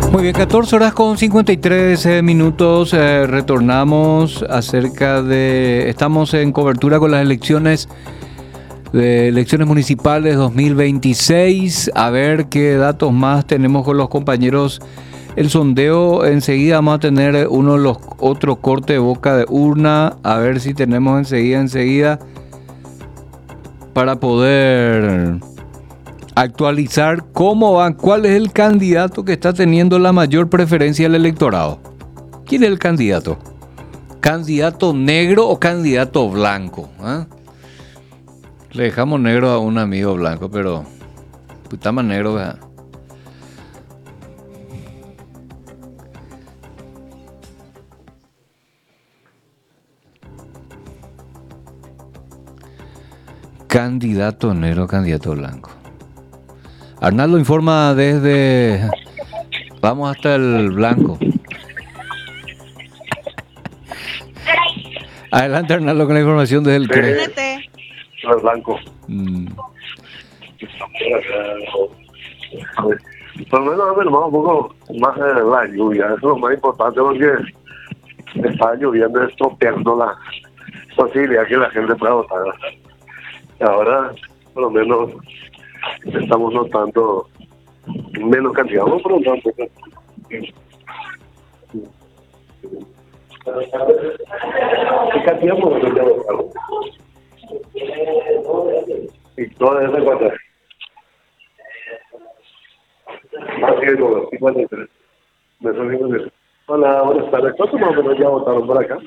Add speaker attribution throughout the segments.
Speaker 1: Muy bien, 14 horas con 53 minutos. Retornamos acerca de... Estamos en cobertura con las elecciones municipales 2026. A ver qué datos más tenemos con los compañeros. El sondeo, enseguida vamos a tener otro corte de boca de urna. A ver si tenemos enseguida para poder actualizar cómo va, cuál es el candidato que está teniendo la mayor preferencia del electorado. ¿Quién es el candidato? ¿Candidato negro o candidato blanco? ¿Eh? Le dejamos negro a un amigo blanco, pero está más negro, ¿verdad? Candidato negro, candidato blanco. Arnaldo informa desde... Vamos hasta el blanco. Adelante, Arnaldo, con la información desde el CRE.
Speaker 2: El blanco. Por lo menos un poco más de la lluvia. Eso es lo más importante porque está lloviendo, estropeando la posibilidad que la gente pueda votar. Ahora, por lo menos, estamos notando menos cantidad. Vamos por lo tanto. ¿Qué cantidad por lo menos? Y todo es de cuánto. Así es, 53. Hola, buenas tardes. ¿Cuántos más o menos ya votaron por acá?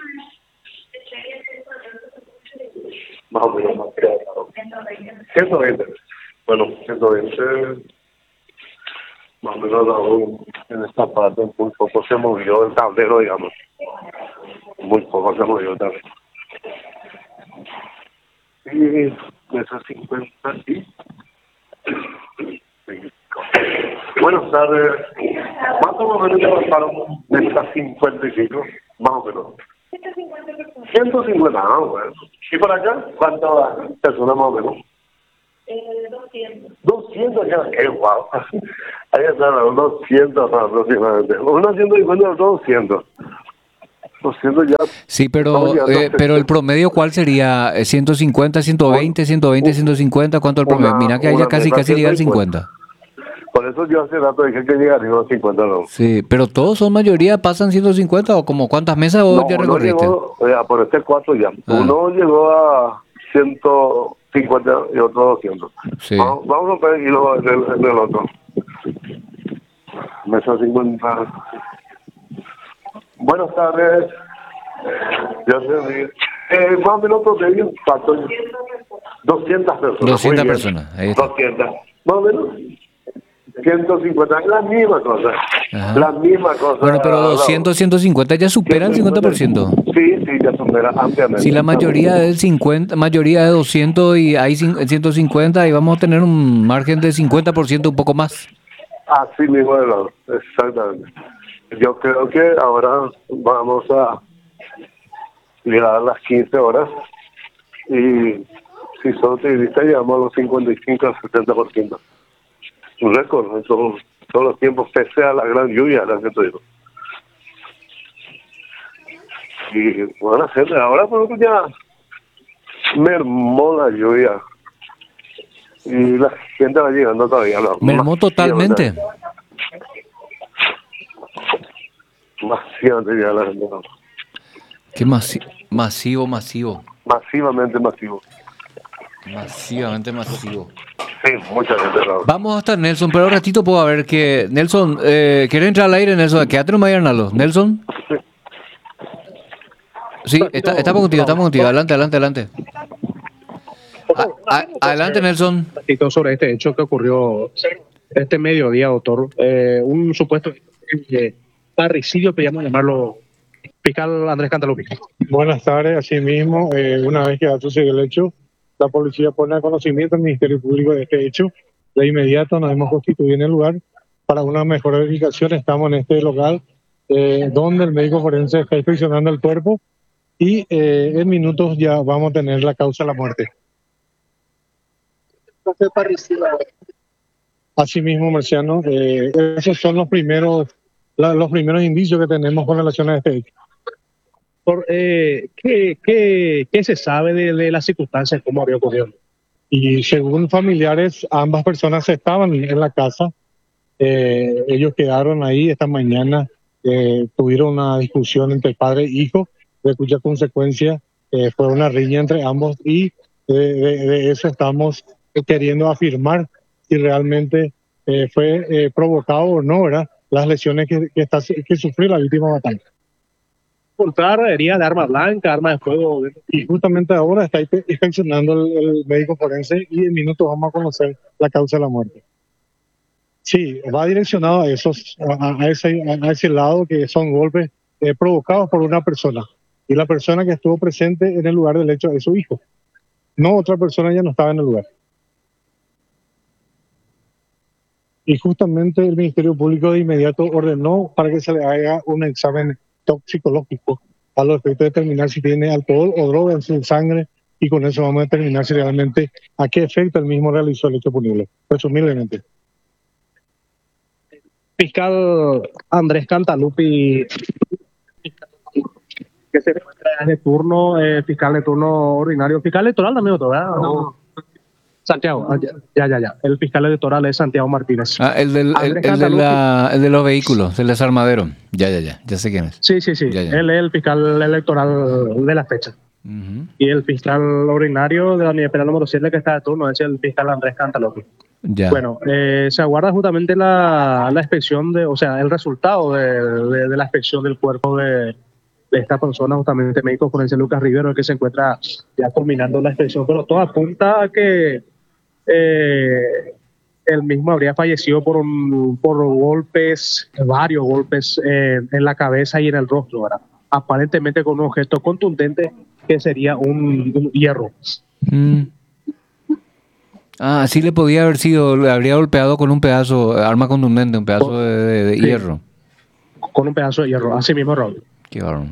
Speaker 2: Más o menos, 120. Bueno, 120. Más o menos aún en esta parte, muy poco se movió el tablero, digamos. Muy poco se movió el tablero. Y esos 50, sí. Buenas tardes. Más o menos ya pasaron de estas 55, más o menos. 150, bueno. ¿Y por acá? ¿Cuántas personas más o menos?
Speaker 3: 200.
Speaker 2: 200 ya, qué guau. Ahí están, 200 aproximadamente. Unos 150, otros 200. 200 ya.
Speaker 1: Sí, pero el promedio, ¿cuál sería? ¿150, 120, 120, 150? ¿Cuánto el promedio? Mira que ya casi llega al 50.
Speaker 2: Por eso yo hace rato dije que llegaría a los 50, ¿no?
Speaker 1: Sí, pero todos son mayoría, pasan 150 o como cuántas mesas vos ya recorriste.
Speaker 2: Llegó, por este 4 ya. Uno llegó a 150 y otro 200.
Speaker 1: Sí.
Speaker 2: Vamos a ver y luego en el otro. Mesa 50. Buenas tardes. Ya sé. Más o menos promedio, 200 personas.
Speaker 1: 200 personas, ahí está.
Speaker 2: 200. Más o menos. 150, la misma cosa.
Speaker 1: Ajá.
Speaker 2: La misma cosa.
Speaker 1: Bueno, pero 200, 150 ya superan el 50%.
Speaker 2: Sí, ya supera ampliamente.
Speaker 1: Si la mayoría es 50, mayoría de 200 y hay 150, y vamos a tener un margen de 50%, un poco más.
Speaker 2: Así mismo de lado, exactamente. Yo creo que ahora vamos a llegar a las 15 horas y si son optimistas llegamos a los 55 al 70%. Un récord en todos los tiempos, pese a la gran lluvia, la gente dijo. Y bueno, gente, ahora por ejemplo ya mermó la lluvia y la gente va llegando todavía.
Speaker 1: Mermó totalmente.
Speaker 2: Masivamente ya la gente.
Speaker 1: Qué masivo.
Speaker 2: Masivamente masivo.
Speaker 1: Masivamente masivo.
Speaker 2: Sí, mucha gente.
Speaker 1: Vamos hasta Nelson, pero un ratito puedo ver que... Nelson, ¿quiere entrar al aire, Nelson? Quédate nomás, Arnaldo. ¿Nelson? Sí, estamos contigo. Adelante. Adelante, Nelson.
Speaker 4: Sobre este hecho que ocurrió este mediodía, doctor. Un supuesto parricidio, podríamos llamarlo, fiscal Andrés Cantaluppi.
Speaker 5: Buenas tardes, así mismo, una vez que ha sucedido el hecho, la policía pone a conocimiento al Ministerio Público de este hecho. De inmediato nos hemos constituido en el lugar para una mejor verificación. Estamos en este local donde el médico forense está inspeccionando el cuerpo y en minutos ya vamos a tener la causa de la muerte. Así mismo, Marciano, esos son los primeros los primeros indicios que tenemos con relación a este hecho.
Speaker 4: ¿Qué se sabe de las circunstancias, cómo había ocurrido?
Speaker 5: Y según familiares, ambas personas estaban en la casa. Ellos quedaron ahí esta mañana, tuvieron una discusión entre padre e hijo, de cuya consecuencia fue una riña entre ambos, y de eso estamos queriendo afirmar si realmente fue provocado o no, ¿verdad? Las lesiones que sufrió la víctima de batalla.
Speaker 4: Encontrar herida de arma blanca, arma de fuego.
Speaker 5: Y justamente ahora está inspeccionando el médico forense y en minutos vamos a conocer la causa de la muerte. Sí, va direccionado a ese lado, que son golpes provocados por una persona. Y la persona que estuvo presente en el lugar del hecho es su hijo. No, otra persona ya no estaba en el lugar. Y justamente el Ministerio Público de inmediato ordenó para que se le haga un examen toxicológico a los efectos de determinar si tiene alcohol o droga en su sangre, y con eso vamos a determinar si realmente a qué efecto el mismo realizó el hecho punible, presumiblemente.
Speaker 4: Fiscal Andrés Cantalupi, que se encuentra de turno, fiscal de turno ordinario, fiscal electoral también otro, ¿verdad? No. Santiago, ya. El fiscal electoral es Santiago Martínez.
Speaker 1: El de los vehículos, el desarmadero. Ya sé quién es.
Speaker 4: Sí.
Speaker 1: Ya.
Speaker 4: Él es el fiscal electoral de la fecha.
Speaker 1: Uh-huh.
Speaker 4: Y el fiscal ordinario de la unidad penal número 7 que está de turno es el fiscal Andrés Cantalupi.
Speaker 1: Ya.
Speaker 4: Bueno, se aguarda justamente la inspección el resultado de la inspección del cuerpo de esta persona, justamente médico forense Lucas Rivero, el que se encuentra ya culminando la inspección, pero todo apunta a que él mismo habría fallecido por golpes, varios golpes en la cabeza y en el rostro, ¿verdad? Aparentemente con un objeto contundente que sería un hierro.
Speaker 1: Sí le podía haber sido, le habría golpeado con un pedazo, arma contundente, un pedazo de
Speaker 4: sí,
Speaker 1: hierro.
Speaker 4: Con un pedazo de hierro, así mismo, Raúl.
Speaker 1: Qué bárbaro.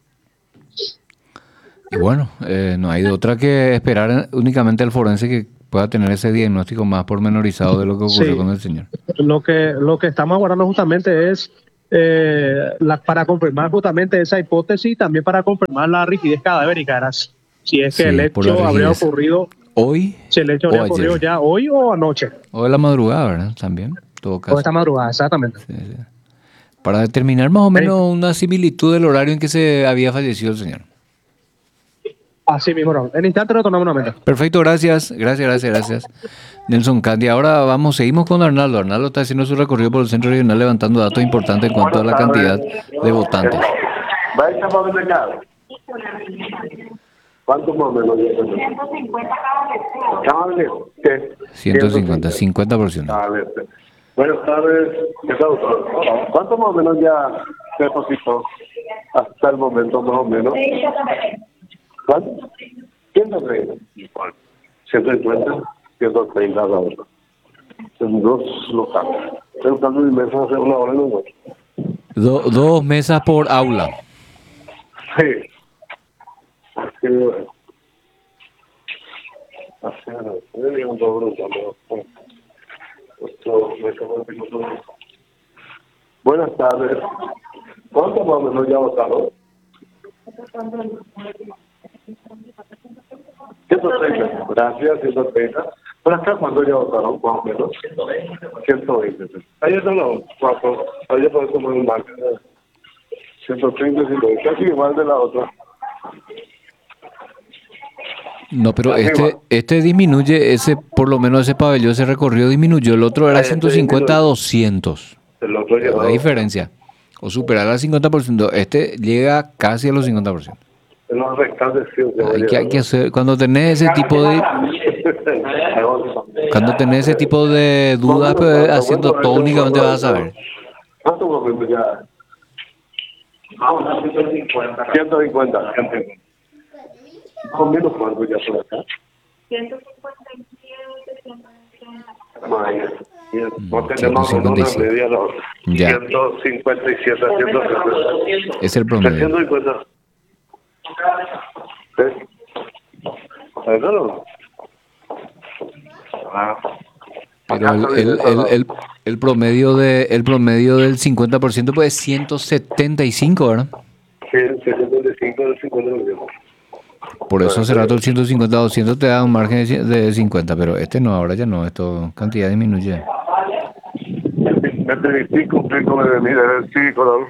Speaker 1: Y bueno, no hay de otra que esperar únicamente al forense que pueda tener ese diagnóstico más pormenorizado de lo que ocurrió con el señor.
Speaker 4: Lo que estamos aguardando justamente es para confirmar justamente esa hipótesis y también para confirmar la rigidez cadavérica. Si es que el hecho habría ocurrido
Speaker 1: hoy,
Speaker 4: si el hecho habría ocurrido ya hoy o anoche.
Speaker 1: O en la madrugada, ¿verdad? También, en todo caso.
Speaker 4: O esta madrugada, exactamente.
Speaker 1: Sí. Para determinar más o menos una similitud del horario en que se había fallecido el señor.
Speaker 4: Así mismo, Raúl. En instante retornamos nuevamente.
Speaker 1: Perfecto, gracias. Nelson Candy. Ahora seguimos con Arnaldo. Arnaldo está haciendo su recorrido por el centro regional levantando datos importantes en cuanto a la cantidad de votantes.
Speaker 2: ¿Cuánto más o menos?
Speaker 1: 150, 50%.
Speaker 2: Buenas tardes. ¿Cuánto más o menos ya se depositó hasta el momento, más o menos? ¿Cuánto? 130. 150, 130 cada uno. En dos locales. Estoy buscando mi mesa hace una hora y no.
Speaker 1: Dos mesas por aula.
Speaker 2: Sí. Así es un dobro. Buenas tardes. ¿Cuánto más o menos ya votaron? 130. Gracias, 130. ¿Por acá cuánto ya votaron? Más o menos. 120. Ahí están los cuatro. Ahí ya podemos tomar un marco. 130, 120. Casi igual de la otra.
Speaker 1: No, pero este disminuye, por lo menos ese pabellón, ese recorrido disminuyó. El otro era 150 a 200.
Speaker 2: El otro llegó.
Speaker 1: La diferencia. O superar al 50%. Este llega casi a los 50%.
Speaker 2: Los restantes sí.
Speaker 1: Hay que hacer, cuando tenés ese tipo de dudas, pues, haciendo todo únicamente vas a saber.
Speaker 2: ¿Cuánto momento ya? 150. ¿Con menos cuánto ya por acá?
Speaker 3: 157,
Speaker 2: No tenemos una media, no. 157, 160.
Speaker 1: Es el promedio.
Speaker 2: 350. ¿Sí?
Speaker 1: Pero el promedio del 50% pues es 175, ¿verdad?
Speaker 2: Sí, el 75 del 50%.
Speaker 1: Por eso hace rato el 150 a 200 te da un margen de 50, pero este no, ahora ya no, esto cantidad disminuye.
Speaker 2: Me permití cumplir con mi deber cívico, ¿no?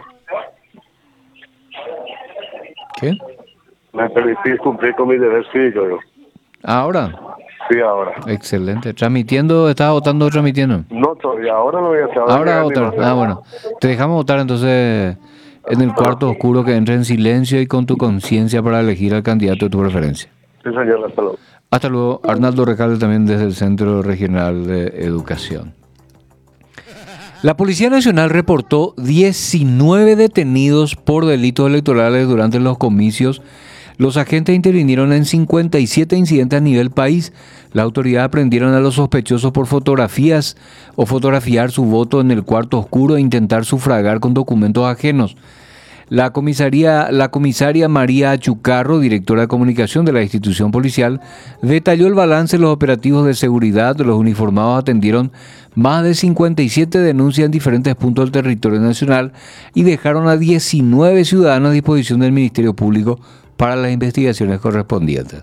Speaker 1: ¿Qué?
Speaker 2: Me permití cumplir con mi deber cívico, ¿no?
Speaker 1: ¿Ahora?
Speaker 2: Sí, ahora.
Speaker 1: Excelente. ¿Transmitiendo? ¿Estás votando o transmitiendo?
Speaker 2: No, todavía, ahora no voy a hacer.
Speaker 1: Ahora a votar. Ah, bueno. Te dejamos votar entonces en el cuarto oscuro, que entre en silencio y con tu conciencia para elegir al candidato de tu preferencia.
Speaker 2: Sí, señor, hasta luego.
Speaker 1: Hasta luego. Arnaldo Recalde también desde el Centro Regional de Educación. La Policía Nacional reportó 19 detenidos por delitos electorales durante los comicios. Los agentes intervinieron en 57 incidentes a nivel país. La autoridad aprendieron a los sospechosos por fotografías o fotografiar su voto en el cuarto oscuro e intentar sufragar con documentos ajenos. La comisaria María Achucarro, directora de comunicación de la institución policial, detalló el balance de los operativos de seguridad. Los uniformados atendieron más de 57 denuncias en diferentes puntos del territorio nacional y dejaron a 19 ciudadanos a disposición del Ministerio Público para las investigaciones correspondientes.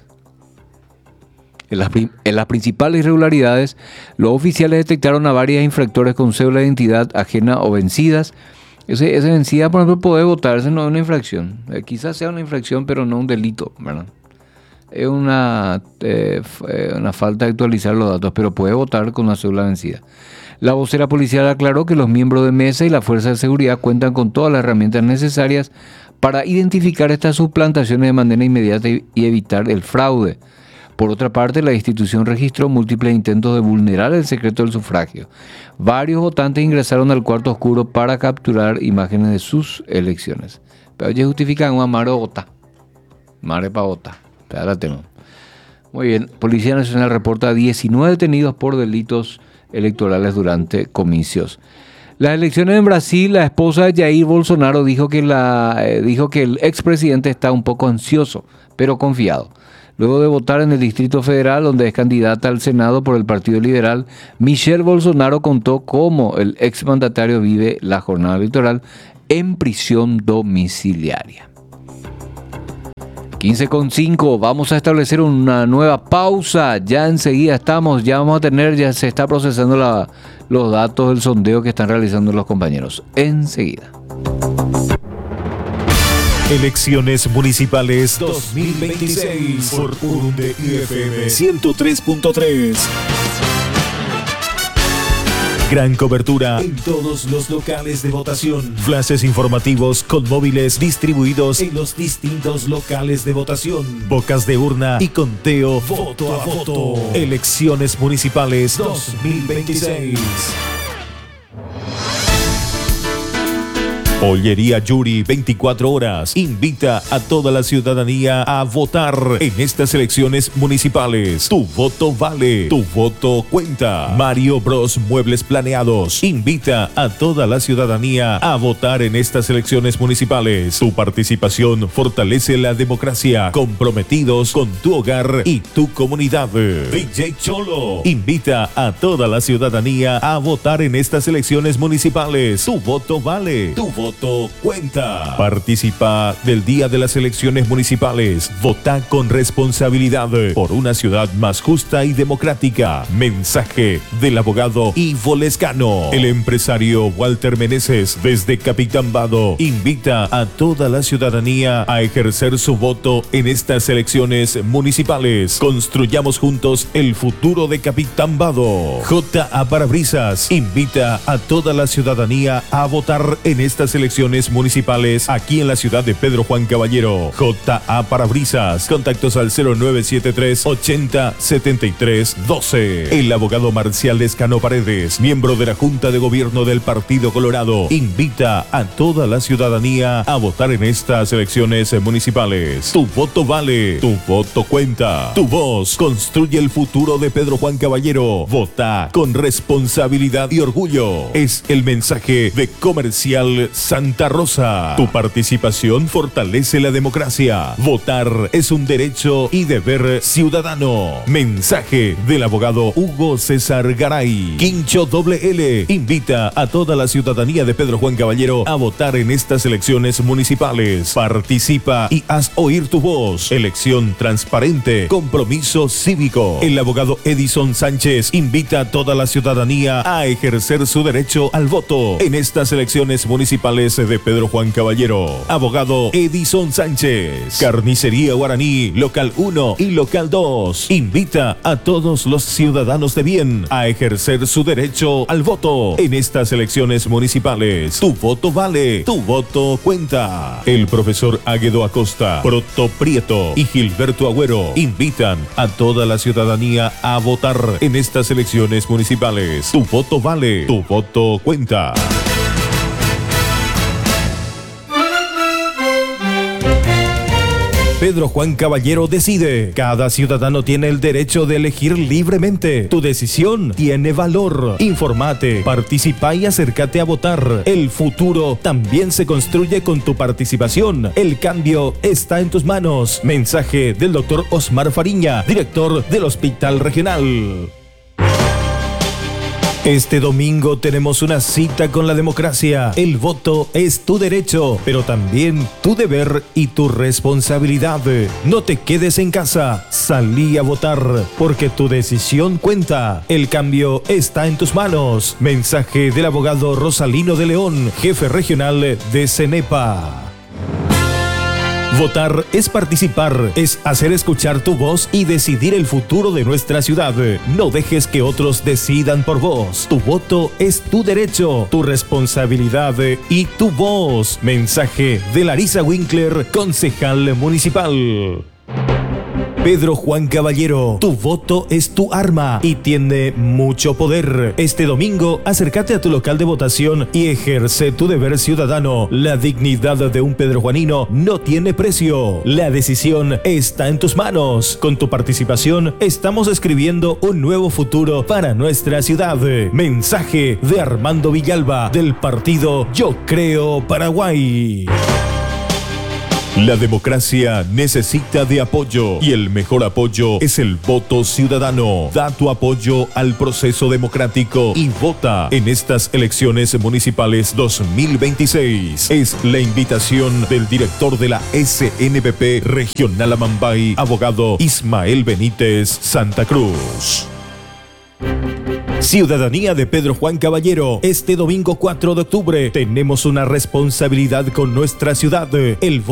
Speaker 1: En las principales irregularidades, los oficiales detectaron a varios infractores con cédula de identidad ajena o vencidas. Esa vencida, por ejemplo, puede votarse, no es una infracción. Quizás sea una infracción, pero no un delito, ¿verdad? Es una falta de actualizar los datos, pero puede votar con una cédula vencida. La vocera policial aclaró que los miembros de mesa y la fuerza de seguridad cuentan con todas las herramientas necesarias para identificar estas suplantaciones de manera inmediata y evitar el fraude. Por otra parte, la institución registró múltiples intentos de vulnerar el secreto del sufragio. Varios votantes ingresaron al cuarto oscuro para capturar imágenes de sus elecciones. Pero ellos justifican una marota. Mare pa' vota. Muy bien. Policía Nacional reporta 19 detenidos por delitos electorales durante comicios. Las elecciones en Brasil, la esposa de Jair Bolsonaro dijo que el expresidente está un poco ansioso, pero confiado. Luego de votar en el Distrito Federal, donde es candidata al Senado por el Partido Liberal, Michelle Bolsonaro contó cómo el exmandatario vive la jornada electoral en prisión domiciliaria. 15:05, vamos a establecer una nueva pausa. Ya enseguida ya se está procesando los datos del sondeo que están realizando los compañeros. Enseguida.
Speaker 6: Elecciones Municipales 2026 por Urunde FM 103.3. Gran cobertura en todos los locales de votación. Flashes informativos con móviles distribuidos en los distintos locales de votación. Bocas de urna y conteo voto a voto. Elecciones Municipales 2026. Pollería Yuri, 24 horas, invita a toda la ciudadanía a votar en estas elecciones municipales. Tu voto vale, tu voto cuenta. Mario Bros Muebles Planeados invita a toda la ciudadanía a votar en estas elecciones municipales. Tu participación fortalece la democracia, comprometidos con tu hogar y tu comunidad. DJ Cholo invita a toda la ciudadanía a votar en estas elecciones municipales. Tu voto vale, tu voto cuenta. Participa del día de las elecciones municipales. Vota con responsabilidad por una ciudad más justa y democrática. Mensaje del abogado Ivo Lescano. El empresario Walter Meneses desde Capitambado invita a toda la ciudadanía a ejercer su voto en estas elecciones municipales. Construyamos juntos el futuro de Capitambado. J.A. Parabrisas invita a toda la ciudadanía a votar en estas elecciones municipales aquí en la ciudad de Pedro Juan Caballero. J.A. Parabrisas. Contactos al 0973 80 73 12. El abogado Marcial Lescano Paredes, miembro de la Junta de Gobierno del Partido Colorado, invita a toda la ciudadanía a votar en estas elecciones municipales. Tu voto vale, tu voto cuenta. Tu voz construye el futuro de Pedro Juan Caballero. Vota con responsabilidad y orgullo. Es el mensaje de Comercial Santa Rosa. Tu participación fortalece la democracia. Votar es un derecho y deber ciudadano. Mensaje del abogado Hugo César Garay. Quincho LL invita a toda la ciudadanía de Pedro Juan Caballero a votar en estas elecciones municipales. Participa y haz oír tu voz. Elección transparente. Compromiso cívico. El abogado Edison Sánchez invita a toda la ciudadanía a ejercer su derecho al voto en estas elecciones municipales de Pedro Juan Caballero. Abogado Edison Sánchez. Carnicería Guaraní, local 1 y local 2. Invita a todos los ciudadanos de bien a ejercer su derecho al voto en estas elecciones municipales. Tu voto vale, tu voto cuenta. El profesor Águedo Acosta, Proto Prieto y Gilberto Agüero invitan a toda la ciudadanía a votar en estas elecciones municipales. Tu voto vale, tu voto cuenta. Pedro Juan Caballero decide. Cada ciudadano tiene el derecho de elegir libremente. Tu decisión tiene valor. Informate, participa y acércate a votar. El futuro también se construye con tu participación. El cambio está en tus manos. Mensaje del doctor Osmar Fariña, director del Hospital Regional. Este domingo tenemos una cita con la democracia. El voto es tu derecho, pero también tu deber y tu responsabilidad. No te quedes en casa, salí a votar, porque tu decisión cuenta. El cambio está en tus manos. Mensaje del abogado Rosalino de León, jefe regional de CENEPA. Votar es participar, es hacer escuchar tu voz y decidir el futuro de nuestra ciudad. No dejes que otros decidan por vos. Tu voto es tu derecho, tu responsabilidad y tu voz. Mensaje de Larisa Winkler, concejal municipal. Pedro Juan Caballero, tu voto es tu arma y tiene mucho poder. Este domingo, acércate a tu local de votación y ejerce tu deber ciudadano. La dignidad de un pedrojuanino no tiene precio. La decisión está en tus manos. Con tu participación, estamos escribiendo un nuevo futuro para nuestra ciudad. Mensaje de Armando Villalba, del partido Yo Creo Paraguay. La democracia necesita de apoyo y el mejor apoyo es el voto ciudadano. Da tu apoyo al proceso democrático y vota en estas elecciones municipales 2026. Es la invitación del director de la SNPP Regional Amambay, abogado Ismael Benítez Santa Cruz. Ciudadanía de Pedro Juan Caballero, este domingo 4 de octubre tenemos una responsabilidad con nuestra ciudad. El